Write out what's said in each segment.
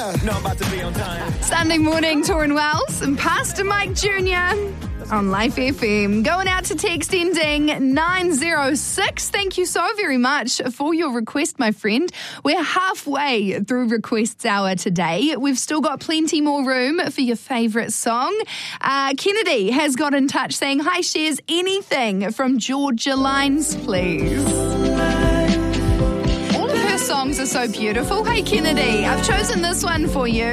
Not about to be on time. Sunday morning, Torrin Wells and Pastor Mike Jr. on Life FM. Going out to text ending 906. Thank you so very much for your request, my friend. We're halfway through Requests Hour today. We've still got plenty more room for your favourite song. Kennedy has got in touch saying, hi, shares anything from Georgia Lines, please. All of her songs are so beautiful. Hey, Kennedy, I've chosen this one for you.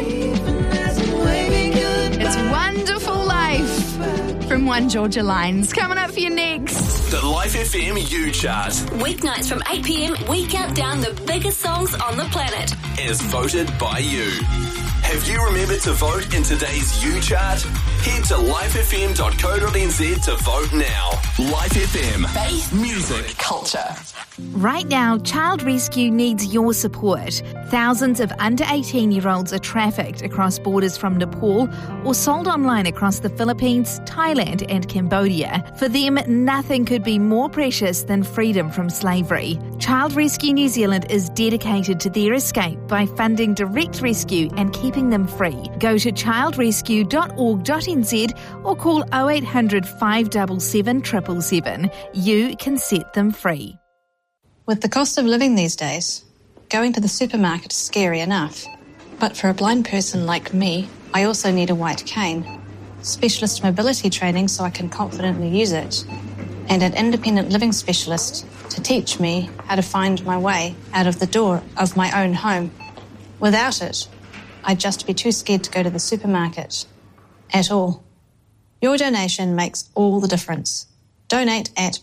It's Wonderful Life from One Georgia Lines. Coming up for you next. The Life FM U Chart. Weeknights from 8 p.m, we count down the biggest songs on the planet. Is voted by you. Have you remembered to vote in today's U Chart? Head to lifefm.co.nz to vote now. Life FM. Faith, music, culture. Right now, Child Rescue needs your support. Thousands of under 18-year-olds are trafficked across borders from Nepal or sold online across the Philippines, Thailand and Cambodia. For them, nothing could be more precious than freedom from slavery. Child Rescue New Zealand is dedicated to their escape by funding direct rescue and keeping them free. Go to childrescue.org.nz or call 0800 577 777. You can set them free. With the cost of living these days, going to the supermarket is scary enough. But for a blind person like me, I also need a white cane, specialist mobility training so I can confidently use it, and an independent living specialist to teach me how to find my way out of the door of my own home. Without it, I'd just be too scared to go to the supermarket at all. Your donation makes all the difference. Donate at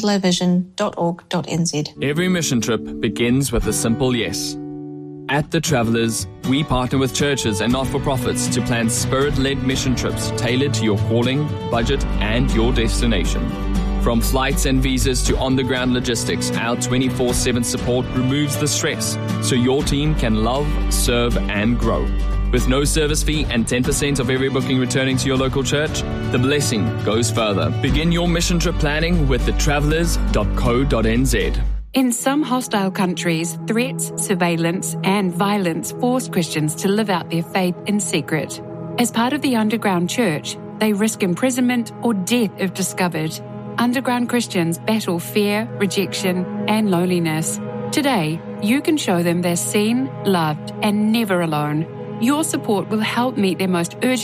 blindlowvision.org.nz. Every mission trip begins with a simple yes. At The Travellers, we partner with churches and not-for-profits to plan spirit-led mission trips tailored to your calling, budget, and your destination. From flights and visas to on-the-ground logistics, our 24/7 support removes the stress so your team can love, serve, and grow. With no service fee and 10% of every booking returning to your local church, the blessing goes further. Begin your mission trip planning with thetravellers.co.nz. In some hostile countries, threats, surveillance, and violence force Christians to live out their faith in secret. As part of the underground church, they risk imprisonment or death if discovered. Underground Christians battle fear, rejection, and loneliness. Today, you can show them they're seen, loved, and never alone. Your support will help meet their most urgent